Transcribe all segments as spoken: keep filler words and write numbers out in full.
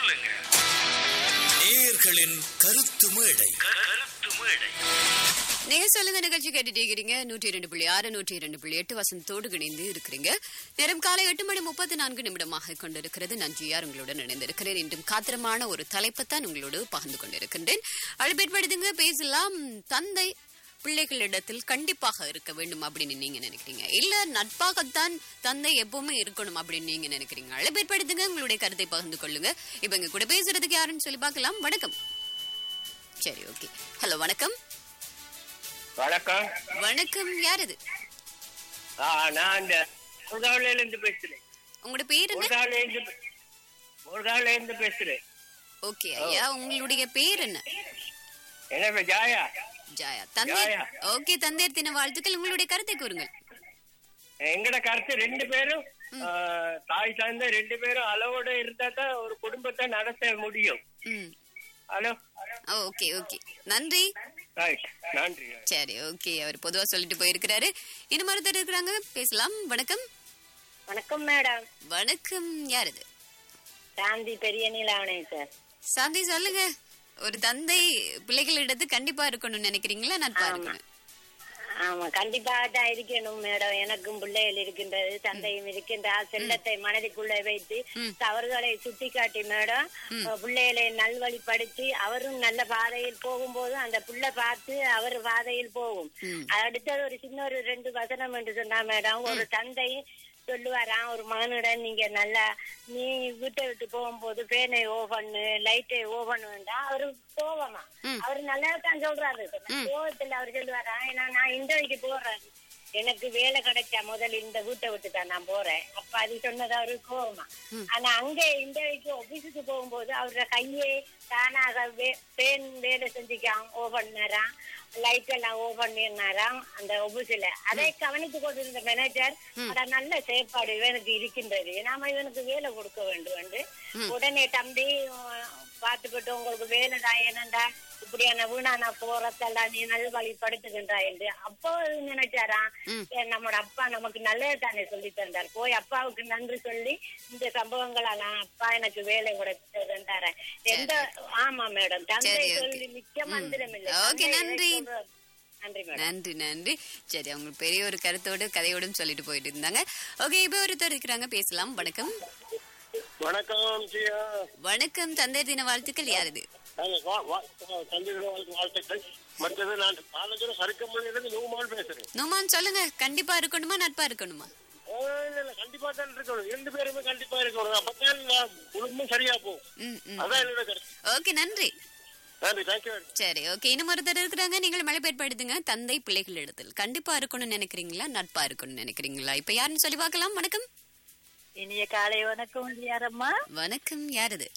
சொல்லுங்க. நேயர்களின் கருத்து மேடை. கருத்து மேடை. நீங்க சொல்லுங்க நிகழ்ச்சி கேட்டுட்டே இருக்கிறீங்க. நூற்றி இரண்டு புள்ளி ஆறு நூற்றி இரண்டு புள்ளி எட்டு வசந்தோடு இணைந்து இருக்கிறீங்க. நேரம் காலை எட்டு மணி முப்பத்தி நான்கு நிமிடமாக கொண்டிருக்கிறது. நன்றியார் உங்களுடன் இணைந்திருக்கிறேன். இன்றும் காத்திரமான ஒரு தலைப்பைத்தான் உங்களோடு பகிர்ந்து கொண்டிருக்கின்றேன். அழுப்பேற்படுத்துங்க பேசலாம். தந்தை பிள்ளைகளிடத்தில் கண்டிப்பாக இருக்க வேண்டும் அப்படின்னு நீங்க நினைக்கிறீங்க, இல்ல நட்பாகத்தான் தந்தை எப்பவுமே இருக்கணும் அப்படின்னு நீங்க நினைக்கிறீங்க? அழுப்பேற்படுத்துங்க, உங்களுடைய கருத்தை பகிர்ந்து கொள்ளுங்க. இப்ப இங்க கூட பேசுறதுக்கு யாருன்னு சொல்லி பார்க்கலாம். வணக்கம். சரி, ஓகே. ஹலோ, வணக்கம். வணக்கம். வணக்கம், யார் இது? நான் இந்த முருகாவில இருந்து பேசுறேன். உங்களோட பேர் என்ன? முருகாவில இருந்து முருகாவில இருந்து பேசுறேன். ஓகே ஐயா, உங்களுடைய பேர் என்ன? என்ன பேர்? ஜாயா. ஜாயா. தந்தை. ஓகே, தந்தையர் தின வாழ்த்துக்கள். உங்களுடைய கருத்தை கூறுங்கள். எங்கட கருத்து ரெண்டு பேரும் தாய் தந்தை ரெண்டு பேரும் அளவோட இருந்தா தான் ஒரு குடும்பத்தை நடத்த முடியும். ஹலோ. ஓகே ஓகே, நன்றி. நன்றி. சரி, ஓகே. அவர் பொதுவா சொல்லிட்டு போயிருக்கிறாரு. இன்னும் ஒருத்தர் இருக்கிறாங்க, பேசலாம். வணக்கம். வணக்கம் மேடம். வணக்கம், யார் இது? சாந்தி பெரிய நீலாவணே சார். சாந்தி, சொல்லுங்க. ஒரு தந்தை பிள்ளைகளிடத்து கண்டிப்பா இருக்கணும்னு நினைக்கிறீங்களா, நட்பா இருக்கணும்? ஆமா, கண்டிப்பாக தான் இருக்கணும் மேடம். எனக்கும் பிள்ளைகள் இருக்கின்றது, தந்தையும் இருக்கின்றார். செல்லத்தை மனதிற்குள்ளே வைத்து தவறுகளை சுட்டி காட்டி மேடம் பிள்ளைகளை நல்வழிப்படுத்தி அவரும் நல்ல பாதையில் போகும்போது அந்த பிள்ளை பார்த்து அவர் பாதையில் போகும். அடுத்தது ஒரு சின்ன ஒரு ரெண்டு வசனம் என்று சொன்னா மேடம், ஒரு தந்தை சொல்லுவாராம் ஒரு மகனுடன், நீங்க நல்லா நீ வீட்டை விட்டு போகும்போது பேனை ஓ பண்ணு, லைட்டை ஓ பண்ணுவேண்டா. அவரு கோவமா அவரு நல்லா தான் சொல்றாரு. கோவத்துல அவர் சொல்லுவாரா, ஏன்னா நான் இந்த வரைக்கு போறேன், எனக்கு வேலை கிடைச்சா முதல்ல இந்த வீட்டை விட்டு தான் நான் போறேன். அப்ப அது சொன்னது அவரு கோவமா. ஆனா அங்க இந்த வரைக்கும் ஆபீஸுக்கு போகும்போது அவரோட கையே தானாக பேன் வேலை செஞ்சுக்கான் ஓ பண்ணாராம், லைட் எல்லாம் ஓ பண்ணிருந்தாராம் அந்த ஆபீஸ்ல. அதை கவனித்து கொண்டிருந்த மேனேஜர், அட நல்ல செயற்பாடு இவனுக்கு இருக்கின்றது, நாம இவனுக்கு வேலை கொடுக்க வேண்டும் என்று உடனே தம்பி பார்த்துக்கிட்டு உங்களுக்கு வேலை தான் என்னண்டா இப்படியான வீணா நான் போறதெல்லாம் நீ நல்வழிப்படுத்துகின்றா என்று அப்போ நினைச்சாராம், நம்மளோட அப்பா நமக்கு நல்லது தானே சொல்லி தந்தார், போய் அப்பாவுக்கு நன்றி சொல்லி இந்த சம்பவங்களெல்லாம் அப்பா எனக்கு வேலை கொடுத்தார எந்த. ஆமா மேடம், தந்தை சொல்லி மிக்க மந்திரம் இல்லை. நன்றி நன்றி நன்றி. சரி, அவங்க பெரிய ஒரு கருத்தோடு கதையோடும் சொல்லிட்டு போயிட்டு இருந்தாங்க. ஓகே, இப்ப ஒருத்தர் இருக்கிறாங்க, பேசலாம். வணக்கம். வணக்கம். வணக்கம், தந்தை தின வாழ்த்துக்கள். யார் இது? நோமான், சொல்லுங்க. கண்டிப்பா இருக்கணுமா, நட்பா இருக்கணுமா? கண்டிப்பா தான் இருக்கணும். ரெண்டு பேருமே கண்டிப்பா இருக்கணும். அப்பதான் குடும்பம் சரியா போகும். ஓகே, நன்றி. சரி, ஓகே. இன்னும் ஒருத்தர் இருக்கிறாங்க, நீங்கள் மழைப்பேற்படுத்துங்க. தந்தை பிள்ளைகள் இடத்தில் கண்டிப்பா இருக்கணும்னு நினைக்கிறீங்களா, நட்பா இருக்கணும்னு நினைக்கிறீங்களா? இப்ப யாருன்னு சொல்லி பார்க்கலாம். வணக்கம். இனிய காலை வணக்கம். யாரம்மா? வணக்கம், யார் இது?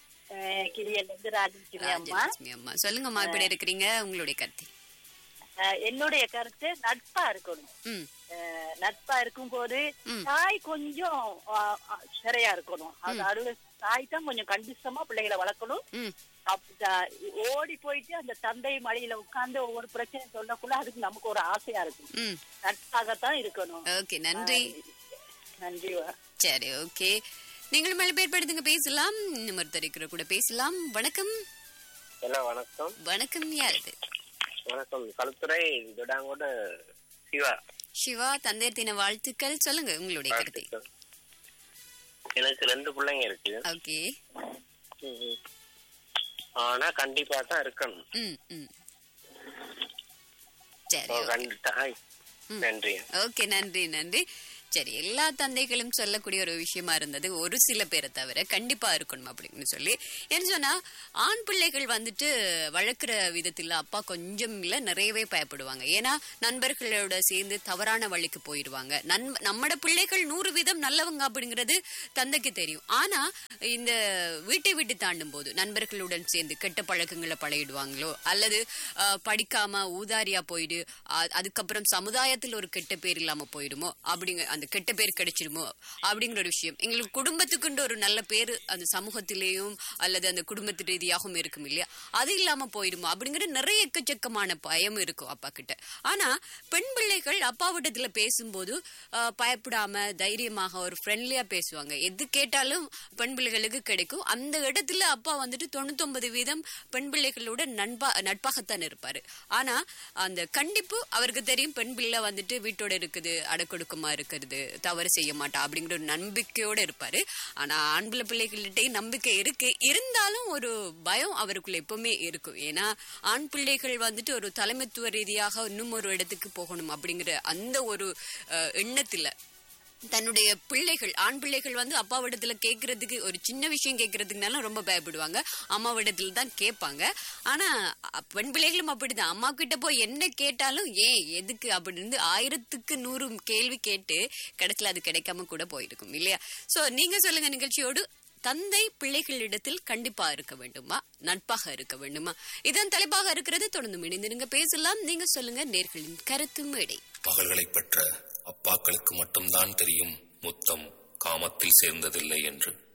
அம்மா சொல்லுங்கம்மா, எப்படி இருக்கிறீங்க? உங்களுடைய கருத்து? என்னுடைய கருத்து நட்பா இருக்கணும். நட்பா இருக்கும் போது தாய் கொஞ்சம் சரியா இருக்கணும். அதாவது தாய் தான் கொஞ்சம் கண்டிஷமா பிள்ளைகளை வளர்க்கணும். ஓடி போயிட்டு அந்த தந்தை மடியில உட்கார்ந்து ஒவ்வொரு பிரச்சனை சொல்லக்குள்ள அதுக்கு நமக்கு ஒரு ஆசையா இருக்கும். நட்பாகத்தான் இருக்கணும். ஓகே, நன்றி. நன்றி. சரி, ஓகே. நீங்களும் மழைப்பேற்படுத்துங்க, பேசலாம். இன்னும் ஒருத்தர் இருக்கிற கூட பேசலாம். வணக்கம். வணக்கம். வணக்கம், யார் இது? வணக்கம், கழுத்துறை துடாங்கோட சிவா. சிவா, தந்தையர் தின வாழ்த்துக்கள். சொல்லுங்க உங்களுடைய கருத்தை. எனக்கு ரெண்டு பிள்ளைங்க இருக்கு. ஓகே. ஆனா கண்டிப்பா தான் இருக்கணும். சரி, நன்றி. ஓகே, நன்றி நன்றி. சரி, எல்லா தந்தைகளும் சொல்லக்கூடிய ஒரு விஷயமா இருந்தது, ஒரு சில பேரை தவிர கண்டிப்பா இருக்கணும் அப்படின்னு சொல்லி. என்ன சொன்னா, ஆண் பிள்ளைகள் வந்துட்டு வளர்க்குற விதத்துல அப்பா கொஞ்சம் இல்ல நிறையவே பயப்படுவாங்க. ஏன்னா நண்பர்களோட சேர்ந்து தவறான வழிக்கு போயிடுவாங்க. நன் நம்மட பிள்ளைகள் நூறு வீதம் நல்லவங்க அப்படிங்கிறது தந்தைக்கு தெரியும். ஆனா இந்த வீட்டை விட்டு தாண்டும் போது நண்பர்களுடன் சேர்ந்து கெட்ட பழக்கங்களை பழகிடுவாங்களோ, அல்லது படிக்காம ஊதாரியா போயிடு அதுக்கப்புறம் சமுதாயத்தில் ஒரு கெட்ட பேர் இல்லாம போயிடுமோ அப்படிங்க அந்த அந்த கெட்ட பேர் கிடைச்சிருமோ அப்படிங்கிற ஒரு விஷயம். எங்களுக்கு குடும்பத்துக்குண்டு ஒரு நல்ல பேரு அந்த சமூகத்திலேயும் அல்லது அந்த குடும்பத்து ரீதியாகவும் இருக்கும் இல்லையா, அது இல்லாம போயிடுமோ அப்படிங்கிற நிறைய எக்கச்சக்கமான பயம் இருக்கும் அப்பா கிட்ட. ஆனா பெண் பிள்ளைகள் அப்பாவிடத்துல பேசும்போது பயப்படாம தைரியமாக ஒரு ஃப்ரெண்ட்லியா பேசுவாங்க. எது கேட்டாலும் பெண் பிள்ளைகளுக்கு கிடைக்கும். அந்த இடத்துல அப்பா வந்துட்டு தொண்ணூத்தி ஒன்பது வீதம் பெண் பிள்ளைகளோட நண்பா நட்பாகத்தான் இருப்பாரு. ஆனா அந்த கண்டிப்பு அவருக்கு தெரியும், பெண் பிள்ளை வந்துட்டு வீட்டோட இருக்குது, அடக்கொடுக்கமா இருக்கிறது, தவறு செய்ய மாட்டா அப்படிங்கிற ஒரு நம்பிக்கையோட இருப்பாரு. ஆனா ஆண் பிள்ளை பிள்ளைகள்கிட்டையும் நம்பிக்கை இருக்கு, இருந்தாலும் ஒரு பயம் அவருக்குள்ள எப்பவுமே இருக்கும். ஏன்னா ஆண் பிள்ளைகள் வந்துட்டு ஒரு தலைமைத்துவ ரீதியாக இன்னும் ஒரு இடத்துக்கு போகணும் அப்படிங்கிற அந்த ஒரு எண்ணத்துல தன்னுடைய பிள்ளைகள் ஆண் பிள்ளைகள் வந்து அப்பாவிடத்துல கேட்கறதுக்கு ஒரு சின்ன விஷயம் கேட்கறதுக்குனாலும் ரொம்ப பயப்படுவாங்க, அம்மாவிடத்துல தான் கேட்பாங்க. ஆனா பெண் பிள்ளைகளும் அப்படிதான், அம்மா கிட்ட போய் என்ன கேட்டாலும் ஏன் எதுக்கு அப்படின்னு ஆயிரத்துக்கு நூறு கேள்வி கேட்டு கடைசியில் அது கிடைக்காம கூட போயிருக்கும் இல்லையா. சோ நீங்க சொல்லுங்க நிகழ்ச்சியோடு, தந்தை பிள்ளைகளிடத்தில் கண்டிப்பா இருக்க வேண்டுமா, நட்பாக இருக்க வேண்டுமா? இதன் தலைப்பாக இருக்கிறது. தொடர்ந்து இணைந்திருங்க, பேசலாம். நீங்க சொல்லுங்க, நேர்களின் கருத்து மேடை. மகள்களை பெற்ற அப்பாக்களுக்கு மட்டும்தான் தெரியும் முத்தம் காமத்தில் சேர்ந்ததில்லை என்று.